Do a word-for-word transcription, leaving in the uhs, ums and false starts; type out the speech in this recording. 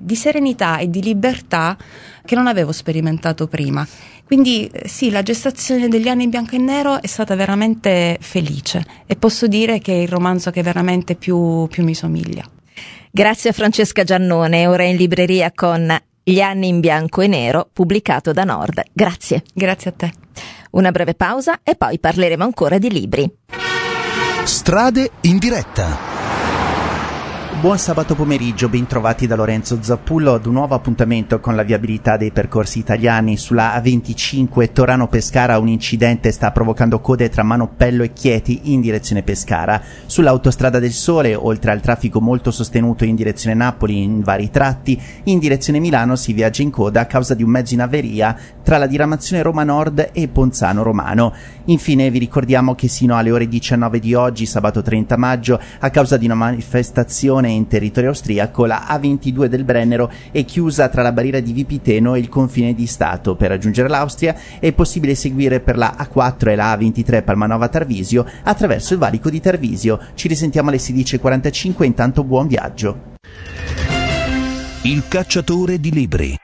di serenità e di libertà che non avevo sperimentato prima. Quindi sì, la gestazione degli anni in bianco e nero è stata veramente felice e posso dire che è il romanzo che veramente più, più mi somiglia. Grazie a Francesca Giannone, ora in libreria con Gli anni in bianco e nero, pubblicato da Nord. Grazie. Grazie a te. Una breve pausa e poi parleremo ancora di libri. Strade in diretta. Buon sabato pomeriggio, ben trovati da Lorenzo Zappullo ad un nuovo appuntamento con la viabilità dei percorsi italiani. Sulla A venticinque Torano-Pescara un incidente sta provocando code tra Manoppello e Chieti in direzione Pescara. Sull'autostrada del Sole, oltre al traffico molto sostenuto in direzione Napoli in vari tratti, in direzione Milano si viaggia in coda a causa di un mezzo in averia tra la diramazione Roma Nord e Ponzano Romano. Infine vi ricordiamo che sino alle ore diciannove di oggi, sabato trenta maggio, a causa di una manifestazione in territorio austriaco, la A ventidue del Brennero è chiusa tra la barriera di Vipiteno e il confine di Stato. Per raggiungere l'Austria è possibile seguire per la A quattro e la A ventitré Palmanova Tarvisio attraverso il valico di Tarvisio. Ci risentiamo alle sedici e quarantacinque, intanto buon viaggio. Il cacciatore di libri.